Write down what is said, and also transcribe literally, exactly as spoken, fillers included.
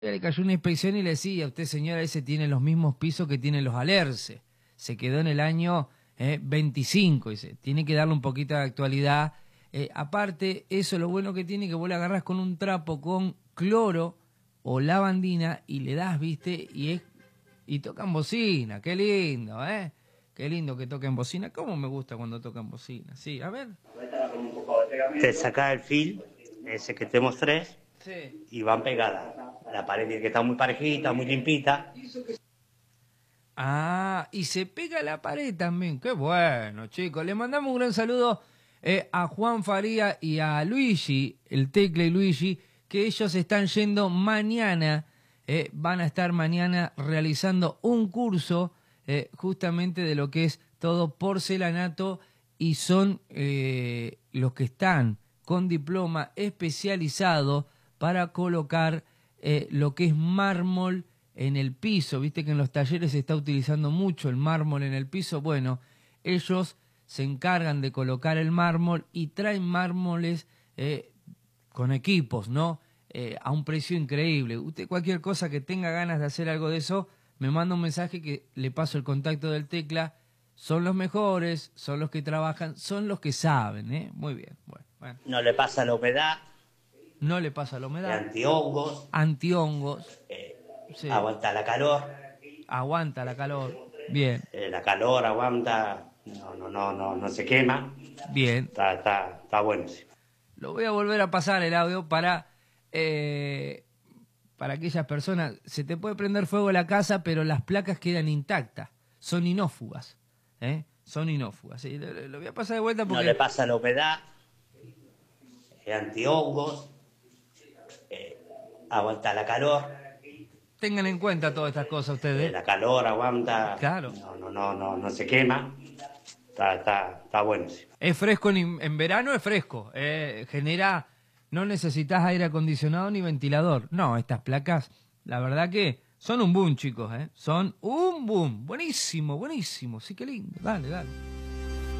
Le cayó una inspección y le decía, usted señora, ese tiene los mismos pisos que tienen los Alerce. Se quedó en el año eh, veinticinco, dice, tiene que darle un poquito de actualidad. Eh, aparte, eso lo bueno que tiene que vos le agarrás con un trapo con cloro o lavandina y le das, viste, y es y tocan bocina. Qué lindo, ¿eh? Qué lindo que toquen bocina. ¿Cómo me gusta cuando tocan bocina? Sí, a ver. Te sacás el fil, ese que te mostré, Sí. y van pegadas. La pared tiene que está muy parejita, muy limpita. Ah, y se pega a la pared también. Qué bueno, chicos. Le mandamos un gran saludo eh, a Juan Faría y a Luigi, el Tecla y Luigi, que ellos están yendo mañana, eh, van a estar mañana realizando un curso eh, justamente de lo que es todo porcelanato y son eh, los que están con diploma especializado para colocar eh, lo que es mármol en el piso. Viste que en los talleres se está utilizando mucho el mármol en el piso. Bueno, ellos se encargan de colocar el mármol y traen mármoles eh, con equipos, ¿no? Eh, a un precio increíble. Usted cualquier cosa que tenga ganas de hacer algo de eso, me manda un mensaje que le paso el contacto del Tecla. Son los mejores, son los que trabajan, son los que saben, ¿eh? Muy bien, bueno, bueno. No le pasa la humedad. No le pasa la humedad. Antihongos. Antihongos. Eh, Sí. Aguanta la calor. Aguanta la calor. Bien. Eh, la calor aguanta. No, no, no, no, no se quema. Bien. Está, está, está bueno. Sí. Lo voy a volver a pasar el audio para, eh, para aquellas personas. Se te puede prender fuego la casa, pero las placas quedan intactas. Son inófugas. ¿eh? Son inófugas. ¿sí? Lo, lo voy a pasar de vuelta porque... No le pasa la humedad. Eh, antihongos. Eh, aguanta la calor. Tengan en cuenta todas estas cosas ustedes. Eh, la calor aguanta. Claro. No, no, no, no, no se quema. Está, está, está bueno. Sí. Es fresco en, en verano, es fresco. Eh, genera, no necesitas aire acondicionado ni ventilador. No, estas placas, la verdad que son un boom, chicos. ¿eh? Son un boom. Buenísimo, buenísimo. Sí, qué lindo. Dale, dale.